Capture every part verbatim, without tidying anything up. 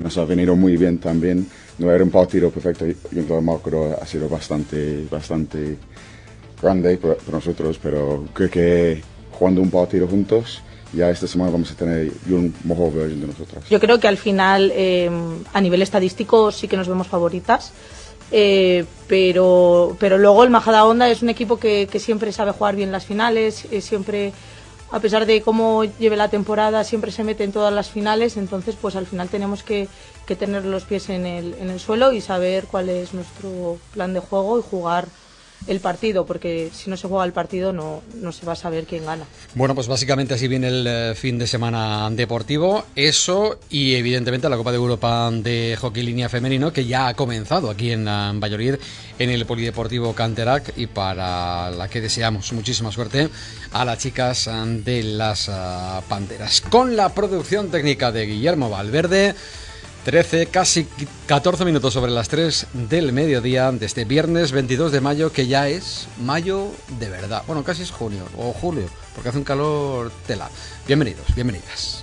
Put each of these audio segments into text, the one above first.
nos ha venido muy bien también. No era un partido perfecto junto al Marco, ha sido bastante, bastante grande para, para nosotros, pero creo que jugando un partido juntos, ya esta semana vamos a tener un mejor versión de nosotros. Yo creo que al final, eh, a nivel estadístico, sí que nos vemos favoritas. Eh, pero pero luego el Majadahonda es un equipo que, que siempre sabe jugar bien las finales, eh, siempre, a pesar de cómo lleve la temporada, siempre se mete en todas las finales. Entonces pues al final tenemos que, que tener los pies en el, en el suelo y saber cuál es nuestro plan de juego y jugar el partido, porque si no se juega el partido no, no se va a saber quién gana. Bueno, pues básicamente así viene el eh, fin de semana deportivo, eso y evidentemente la Copa de Europa de Hockey Línea Femenino, que ya ha comenzado aquí en uh, Valladolid, en el Polideportivo Canterac, y para la que deseamos muchísima suerte a las chicas uh, de las uh, Panteras. Con la producción técnica de Guillermo Valverde, trece, casi catorce minutos sobre las tres del mediodía de este viernes veintidós de mayo, que ya es mayo de verdad. Bueno, casi es junio o julio, porque hace un calor tela. Bienvenidos, bienvenidas.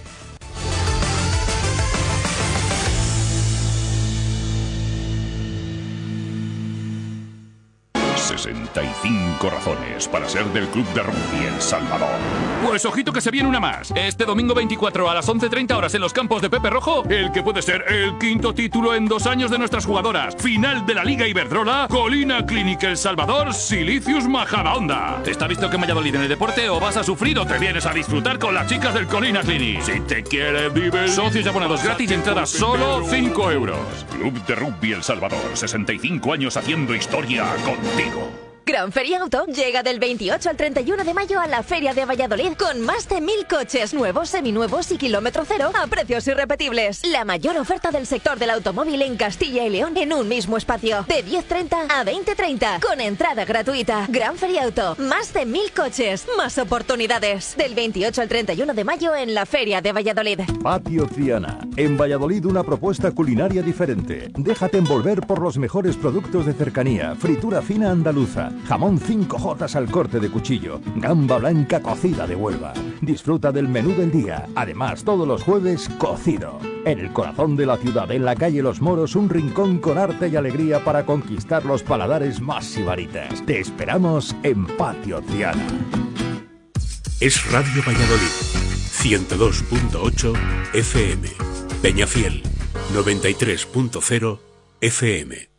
sesenta y cinco razones para ser del Club de Rugby El Salvador. Pues ojito que se viene una más. Este domingo veinticuatro a las once treinta horas en los campos de Pepe Rojo, el que puede ser el quinto título en dos años de nuestras jugadoras. Final de la Liga Iberdrola, Colina Clinic El Salvador, Silicius Majadahonda. ¿Te está visto que en Valladolid en el deporte o vas a sufrir o te vienes a disfrutar con las chicas del Colina Clinic? Si te quieres divertir, socios y abonados gratis, entradas solo cinco euros. Club de Rugby El Salvador, sesenta y cinco años haciendo historia contigo. Gran Feria Auto llega del veintiocho al treinta y uno de mayo a la Feria de Valladolid con más de mil coches nuevos, seminuevos y kilómetro cero a precios irrepetibles. La mayor oferta del sector del automóvil en Castilla y León en un mismo espacio. De diez treinta a veinte treinta con entrada gratuita. Gran Feria Auto, más de mil coches, más oportunidades. Del veintiocho al treinta y uno de mayo en la Feria de Valladolid. Patio Triana. En Valladolid una propuesta culinaria diferente. Déjate envolver por los mejores productos de cercanía. Fritura fina andaluza. Jamón cinco jotas al corte de cuchillo, gamba blanca cocida de Huelva. Disfruta del menú del día, además todos los jueves cocido. En el corazón de la ciudad, en la calle Los Moros, un rincón con arte y alegría para conquistar los paladares más sibaritas. Te esperamos en Patio Triana. Es Radio Valladolid, ciento dos punto ocho F M. Peñafiel, noventa y tres punto cero F M.